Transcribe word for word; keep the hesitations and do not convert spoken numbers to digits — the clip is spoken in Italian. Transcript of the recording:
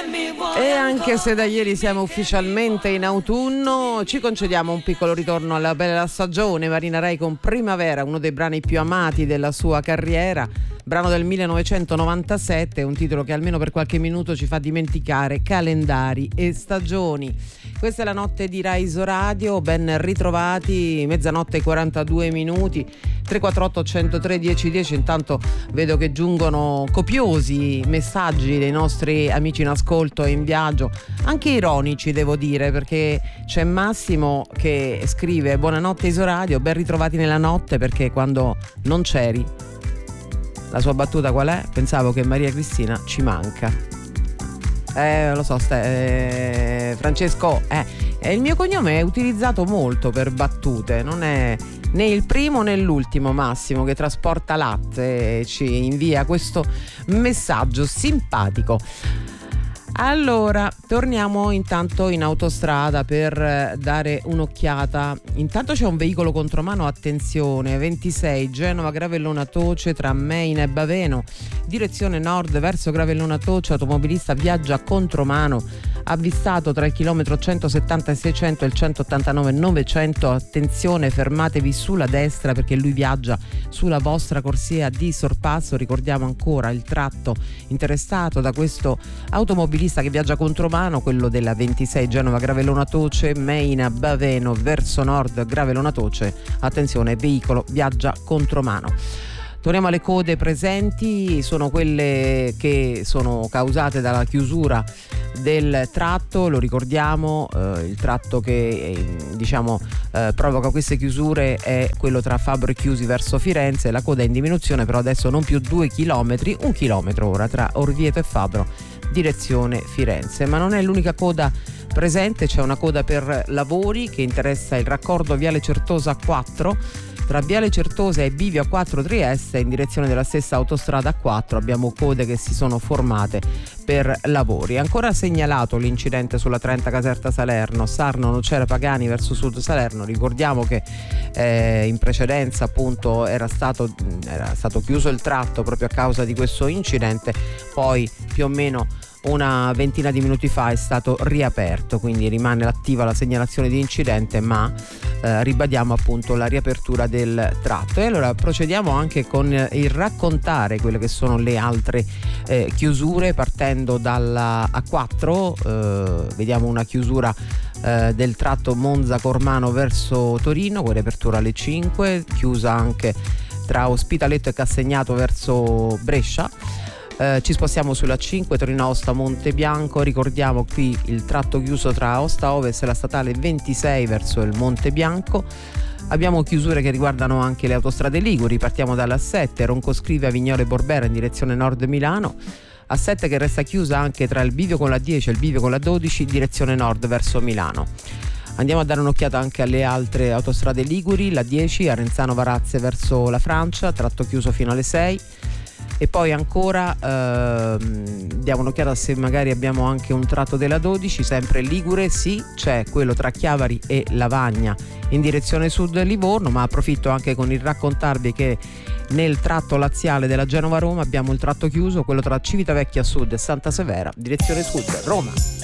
E anche se da ieri siamo ufficialmente in autunno, ci concediamo un piccolo ritorno alla bella stagione. Marina Ray con Primavera, uno dei brani più amati della sua carriera, brano del millenovecentonovantasette, un titolo che almeno per qualche minuto ci fa dimenticare calendari e stagioni. Questa è la notte di Rai Radio, ben ritrovati, mezzanotte e quarantadue minuti, tre quattro otto uno zero tre dieci dieci. Intanto vedo che giungono copiosi messaggi dei nostri amici in ascolto e in viaggio, anche ironici devo dire, perché c'è Massimo che scrive: buonanotte Isoradio, ben ritrovati nella notte, perché quando non c'eri, la sua battuta qual è? Pensavo che Maria Cristina ci manca. Eh, lo so, ste, eh, Francesco, eh, eh, il mio cognome è utilizzato molto per battute, non è né il primo né l'ultimo. Massimo, che trasporta latte, ci invia questo messaggio simpatico. Allora, torniamo intanto in autostrada per dare un'occhiata. Intanto c'è un veicolo contromano, attenzione, ventisei Genova Gravellona Toce tra Meina e Baveno, direzione nord verso Gravellona Toce, automobilista viaggia contromano, avvistato tra il chilometro centosettanta e seicento e il centottantanove novecento. Attenzione, fermatevi sulla destra perché lui viaggia sulla vostra corsia di sorpasso. Ricordiamo ancora il tratto interessato da questo automobilista che viaggia contromano, quello della ventisei Genova Gravellona Toce, Meina Baveno verso nord Gravellona Toce. Attenzione, veicolo viaggia contromano. Torniamo alle code presenti, sono quelle che sono causate dalla chiusura del tratto, lo ricordiamo, eh, il tratto che eh, diciamo eh, provoca queste chiusure è quello tra Fabbro e Chiusi verso Firenze. La coda è in diminuzione, però adesso non più due chilometri, un chilometro ora tra Orvieto e Fabbro, direzione Firenze. Ma non è l'unica coda presente, c'è una coda per lavori che interessa il raccordo Viale Certosa quattro tra Viale Certosa e Bivio A quattro Trieste in direzione della stessa autostrada A quattro. Abbiamo code che si sono formate per lavori. Ancora segnalato l'incidente sulla trenta Caserta Salerno, Sarno Nocera Pagani verso sud Salerno. Ricordiamo che eh, in precedenza appunto era stato, era stato chiuso il tratto proprio a causa di questo incidente, poi più o meno una ventina di minuti fa è stato riaperto, quindi rimane attiva la segnalazione di incidente, ma eh, ribadiamo appunto la riapertura del tratto. E allora procediamo anche con il raccontare quelle che sono le altre eh, chiusure, partendo dalla A quattro. Eh, vediamo una chiusura eh, del tratto Monza Cormano verso Torino con riapertura alle cinque, chiusa anche tra Ospitaletto e Castagnato verso Brescia. Eh, ci spostiamo sulla cinque Torino Aosta Monte Bianco. Ricordiamo qui il tratto chiuso tra Aosta Ovest e la statale ventisei verso il Monte Bianco. Abbiamo chiusure che riguardano anche le autostrade liguri. Partiamo dalla sette Roncoscrivia Vignole Borbera in direzione nord Milano. A sette che resta chiusa anche tra il bivio con la dieci e il bivio con la dodici direzione nord verso Milano. Andiamo a dare un'occhiata anche alle altre autostrade liguri. La dieci Arenzano Varazze verso la Francia, tratto chiuso fino alle sei. E poi ancora ehm, diamo un'occhiata se magari abbiamo anche un tratto della dodici, sempre Ligure. Sì, c'è quello tra Chiavari e Lavagna in direzione sud Livorno, ma approfitto anche con il raccontarvi che nel tratto laziale della Genova-Roma abbiamo il tratto chiuso, quello tra Civitavecchia Sud e Santa Severa, direzione sud Roma.